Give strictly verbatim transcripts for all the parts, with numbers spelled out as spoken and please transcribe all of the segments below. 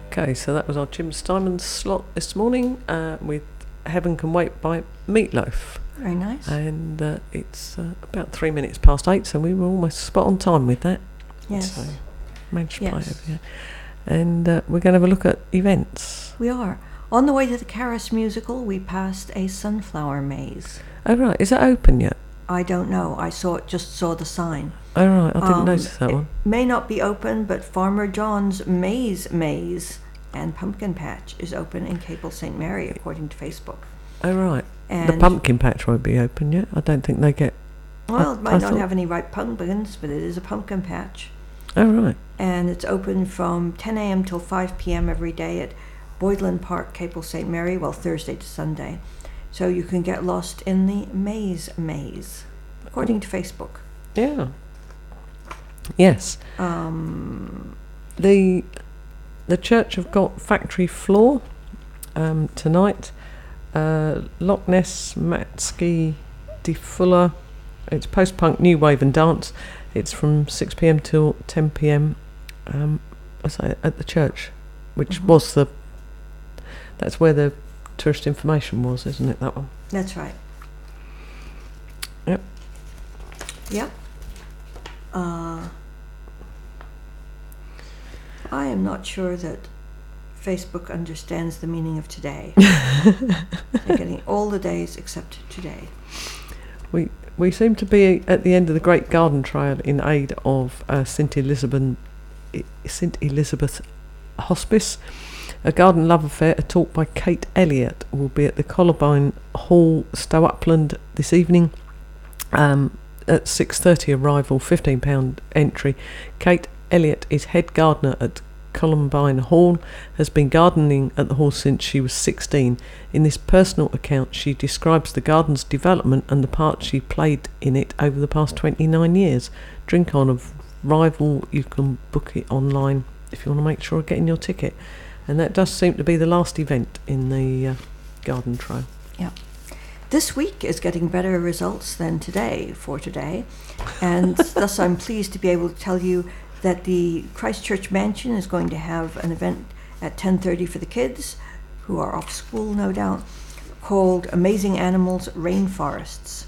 Okay, so that was our Jim Steinman slot this morning uh, with Heaven Can Wait by Meatloaf. Very nice. And uh, it's uh, about three minutes past eight, so we were almost spot on time with that. Yes. So managed to yes. play over here. And uh, we're going to have a look at events. We are. On the way to the Caris musical, we passed a sunflower maze. Oh, right. Is that open yet? I don't know. I saw it, just saw the sign. Oh, right. I didn't um, notice that it one. May not be open, but Farmer John's Maze Maze and Pumpkin Patch is open in Capel Saint Mary, according to Facebook. Oh, right. And the pumpkin patch won't be open yet. I don't think they get... Well, I, it might I not thought... have any ripe pumpkins, but it is a pumpkin patch. Oh, right. And it's open from ten a.m. till five p.m. every day at Boydland Park, Capel Saint Mary, well, Thursday to Sunday. So you can get lost in the Maze Maze, according to Facebook. Yeah. Yes. Um, the the church have got Factory Floor um, tonight. Uh, Loch Ness, Matski, De Fuller. It's post-punk, new wave and dance. It's from six p.m. till ten p.m. Um, I say at the church, which mm-hmm. was the. That's where the tourist information was, isn't it? That one. That's right. Yep. Yep. Uh, I am not sure that Facebook understands the meaning of today. They're getting all the days except today. We we seem to be at the end of the Great Garden Trail in aid of uh, Saint Elizabeth Saint Elizabeth Hospice. A garden love affair, a talk by Kate Elliott, will be at the Columbine Hall, Stow Upland this evening. Um, at six thirty arrival, fifteen pounds entry. Kate Elliott is head gardener at Columbine Hall, has been gardening at the hall since she was sixteen. In this personal account, she describes the garden's development and the part she played in it over the past twenty-nine years. Drink on of arrival, you can book it online if you want to make sure of getting your ticket. And that does seem to be the last event in the uh, garden trail. Yeah. This week is getting better results than today for today, and thus I'm pleased to be able to tell you that the Christchurch Mansion is going to have an event at ten thirty for the kids, who are off school no doubt, called Amazing Animals Rainforests.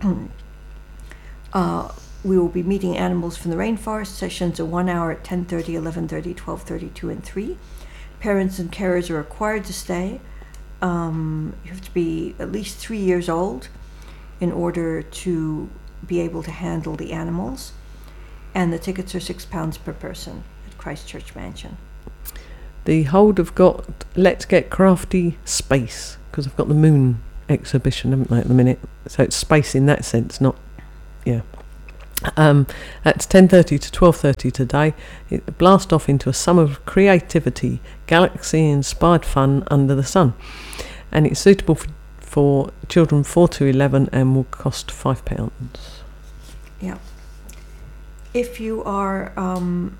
uh, we will be meeting animals from the rainforest. Sessions are one hour at ten thirty, eleven thirty, twelve thirty, two and three. Parents and carers are required to stay. Um, you have to be at least three years old in order to be able to handle the animals. And the tickets are six pounds per person at Christchurch Mansion. The Hold have got Let's Get Crafty Space, because I've got the moon exhibition, haven't they, at the minute? So it's space in that sense, not, yeah. Um, that's ten thirty to twelve thirty today. It blast off into a summer of creativity, galaxy-inspired fun under the sun. And it's suitable for, for children four to eleven and will cost five pounds. Yeah. If you are um,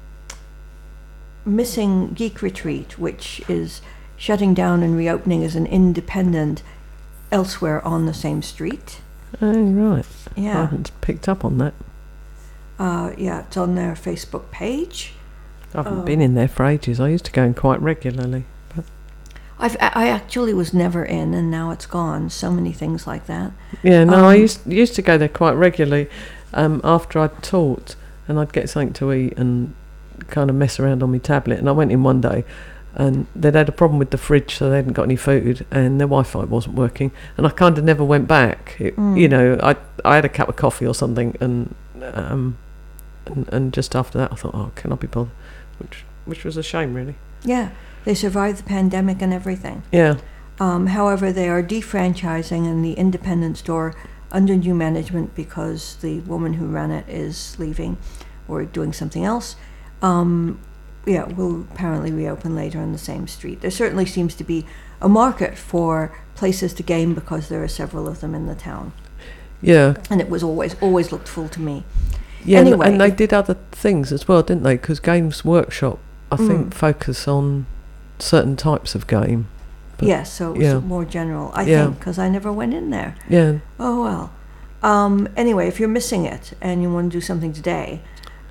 missing Geek Retreat, which is shutting down and reopening as an independent elsewhere on the same street. Oh, right. Yeah. I haven't picked up on that. Uh, yeah, it's on their Facebook page. I haven't um, been in there for ages. I used to go in quite regularly. But I've, I actually was never in, and now it's gone. So many things like that. Yeah, no, um, I used used to go there quite regularly um, after I'd taught, and I'd get something to eat and kind of mess around on my tablet. And I went in one day, and they'd had a problem with the fridge, so they hadn't got any food, and their Wi-Fi wasn't working. And I kind of never went back. It, Mm. You know, I I had a cup of coffee or something, and um, and, and just after that, I thought, oh, can I be bothered? Which which was a shame, really. Yeah, they survived the pandemic and everything. Yeah. Um, however, they are defranchising in the independent store under new management because the woman who ran it is leaving or doing something else. Um, yeah, will apparently reopen later on the same street. There certainly seems to be a market for places to game because there are several of them in the town. Yeah. And it was always, always looked full to me. Yeah, Anyway, and they if- did other things as well, didn't they? Because Games Workshop, I Mm. think, focus on certain types of game. But Yes, so it was yeah. more general, I Yeah. think, because I never went in there. Yeah. Oh, well. Um, anyway, if you're missing it and you want to do something today,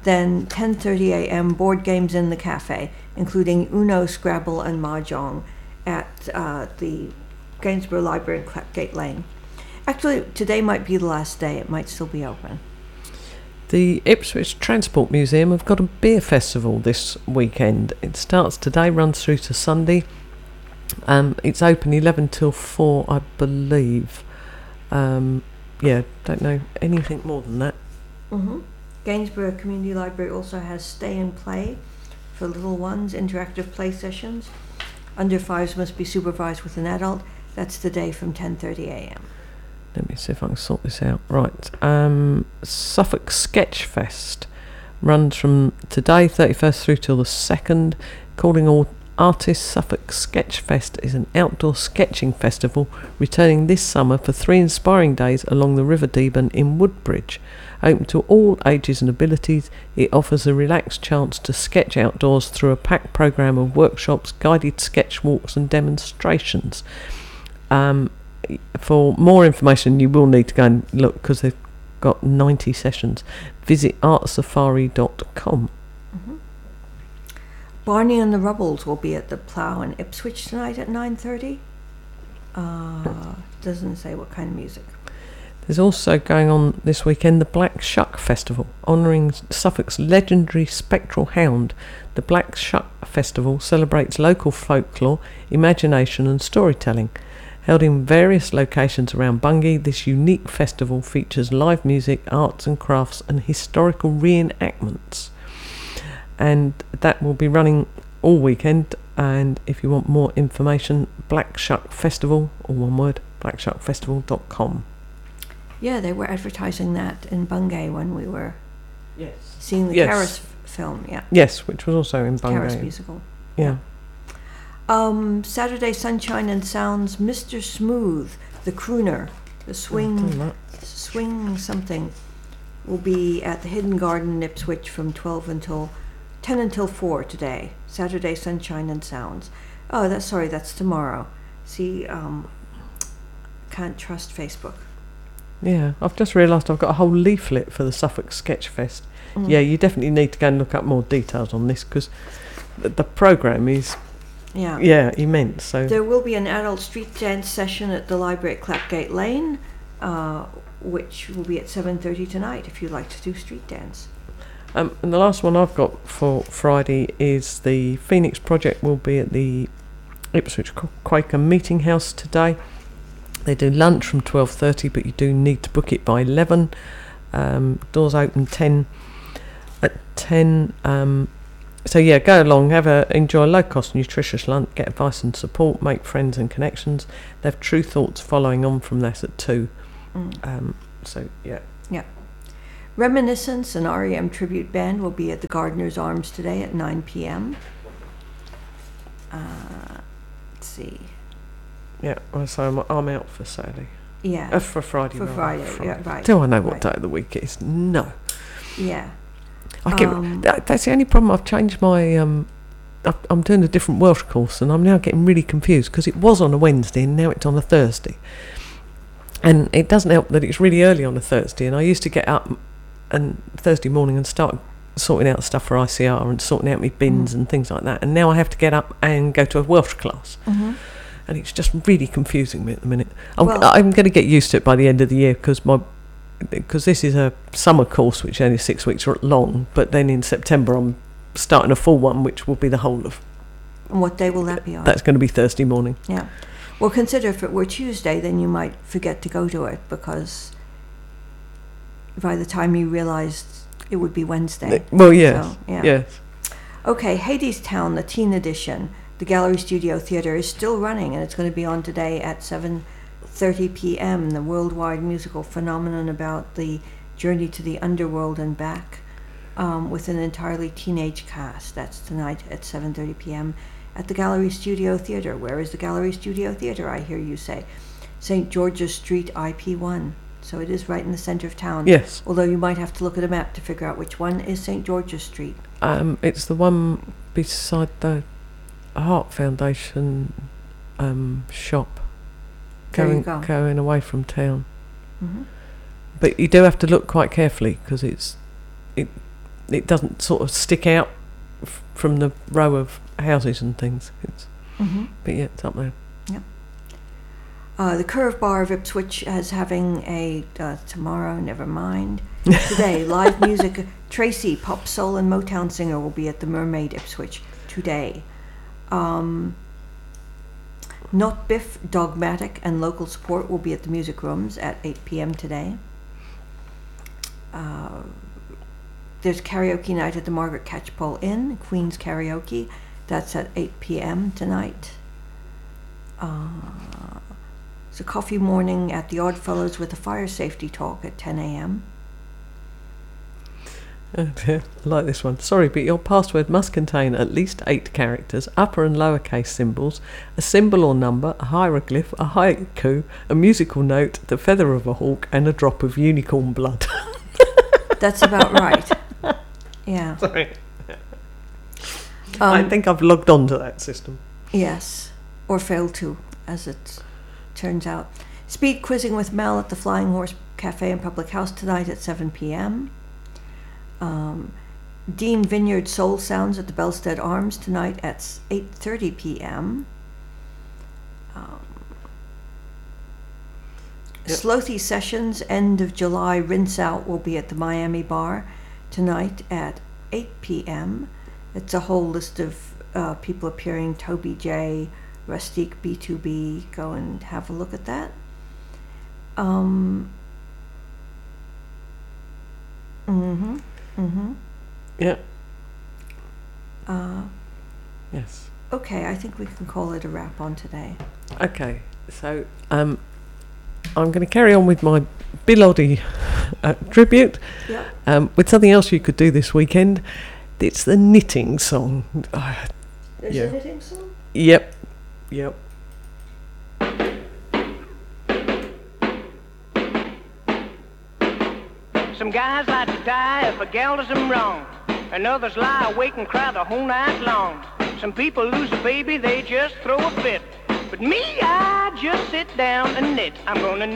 Then ten thirty a.m. board games in the cafe, including Uno, Scrabble, and Mahjong at uh, the Gainsborough Library in Clapgate Lane. Actually, today might be the last day. It might still be open. The Ipswich Transport Museum have got a beer festival this weekend. It starts today, runs through to Sunday. Um, it's open eleven till four, I believe. Um, yeah, don't know anything more than that. Mm-hmm. Gainsborough Community Library also has Stay and Play for little ones, interactive play sessions. Under fives must be supervised with an adult. That's today from ten thirty a.m. Let me see if I can sort this out. Right. Um, Suffolk Sketch Fest runs from today, thirty-first, through till the second. Calling all artists, Suffolk Sketch Fest is an outdoor sketching festival returning this summer for three inspiring days along the River Deben in Woodbridge. Open to all ages and abilities, it offers a relaxed chance to sketch outdoors through a packed programme of workshops, guided sketch walks and demonstrations. Um, for more information, you will need to go and look because they've got ninety sessions. Visit art safari dot com. Mm-hmm. Barney and the Rubbles will be at the Plough in Ipswich tonight at nine thirty. Uh, doesn't say what kind of music. There's also going on this weekend the Black Shuck Festival, honouring Suffolk's legendary spectral hound. The Black Shuck Festival celebrates local folklore, imagination and storytelling. Held in various locations around Bungay, this unique festival features live music, arts and crafts and historical reenactments. And that will be running all weekend. And if you want more information, Black Shuck Festival, all one word, black shuck festival dot com. Yeah, they were advertising that in Bungay when we were yes. seeing the yes. Caris f- film. Yeah. Yes, which was also in Bungay. Caris musical. Yeah. Um, Saturday Sunshine and Sounds, Mister Smooth, the crooner, the swing, swing something, will be at the Hidden Garden in Ipswich from twelve until ten until four today. Saturday Sunshine and Sounds. Oh, that's sorry, that's tomorrow. See, um, can't trust Facebook. Yeah, I've just realised I've got a whole leaflet for the Suffolk Sketch Fest. Mm. Yeah, you definitely need to go and look up more details on this because the, the programme is yeah. yeah immense. So there will be an adult street dance session at the library at Clapgate Lane, uh, which will be at seven thirty tonight if you'd like to do street dance. Um, and the last one I've got for Friday is the Phoenix Project will be at the Ipswich Quaker Meeting House today. They do lunch from twelve thirty, but you do need to book it by eleven. Um, doors open ten at ten. Um, so yeah, go along, have a enjoy a low-cost, nutritious lunch, get advice and support, make friends and connections. They have True Thoughts following on from this at two. Mm. Um, so yeah. Yeah. Reminiscence, an R E M tribute band, will be at the Gardener's Arms today at nine p.m. Uh, let's see. Yeah, well, so I'm, I'm out for Saturday. Yeah. Uh, for Friday. For rather, Friday, Friday. yeah, right. Do I know what right. day of the week it is? No. Yeah. I get, um, that, that's the only problem. I've changed my... Um, I, I'm doing a different Welsh course and I'm now getting really confused because it was on a Wednesday and now it's on a Thursday. And it doesn't help that it's really early on a Thursday and I used to get up and Thursday morning and start sorting out stuff for I C R and sorting out my bins mm-hmm. and things like that. And now I have to get up and go to a Welsh class. Mm-hmm. And it's just really confusing me at the minute. I'm, well, I'm going to get used to it by the end of the year because my because this is a summer course which is only six weeks long, but then in September I'm starting a full one which will be the whole of... And what day will that be on? That's going to be Thursday morning. Yeah. Well, consider if it were Tuesday, then you might forget to go to it because by the time you realised it would be Wednesday. Well, yes. So, yeah. Yes. Okay, Hadestown, the teen edition. The Gallery Studio Theatre is still running, and it's going to be on today at seven thirty p.m. The worldwide musical phenomenon about the journey to the underworld and back, um, with an entirely teenage cast. That's tonight at seven thirty p.m. at the Gallery Studio Theatre. Where is the Gallery Studio Theatre, I hear you say? Saint George's Street, I P one. So it is right in the centre of town. Yes. Although you might have to look at a map to figure out which one is Saint George's Street. Um, it's the one beside the Heart Foundation um, shop. There Going, you go. Going away from town. Mm-hmm. But you do have to look quite carefully because it's it it doesn't sort of stick out f- from the row of houses and things. It's, Mm-hmm. but yeah, it's up there. Uh, the Curve Bar of Ipswich is having a uh, tomorrow, never mind. Today, live music. Tracy, pop, soul, and Motown singer, will be at the Mermaid Ipswich today. Um, Not Biff, Dogmatic, and local support will be at the Music Rooms at eight p.m. today. Uh, there's karaoke night at the Margaret Catchpole Inn, Queen's Karaoke. That's at eight p.m. tonight. Uh, It's a coffee morning at the Oddfellows with a fire safety talk at ten a.m. Oh dear, I like this one. Sorry, but your password must contain at least eight characters, upper and lowercase symbols, a symbol or number, a hieroglyph, a haiku, a musical note, the feather of a hawk, and a drop of unicorn blood. That's about right. Yeah. Sorry. Um, I think I've logged on to that system. Yes, or failed to, as it turns out. Speed quizzing with Mel at the Flying Horse Cafe and Public House tonight at seven p.m. Um, Dean Vineyard Soul Sounds at the Belstead Arms tonight at eight thirty p.m. Um, Yep. Slothy Sessions End of July Rinse Out will be at the Miami Bar tonight at eight p.m. It's a whole list of uh, people appearing. Toby J, Rustique B two B. Go and have a look at that. Um. Mm-hmm. Mm-hmm. Yeah. Uh, Yes. okay, I think we can call it a wrap on today. Okay, so um, I'm going to carry on with my Bill Oddie uh, tribute Yeah. um, with something else you could do this weekend. It's the knitting song. Uh, There's Yeah. a knitting song? yep, yep. Some guys like to die if a gal does them wrong, and others lie awake and cry the whole night long. Some people lose a baby, they just throw a fit. But me, I just sit down and knit. I'm gonna knit.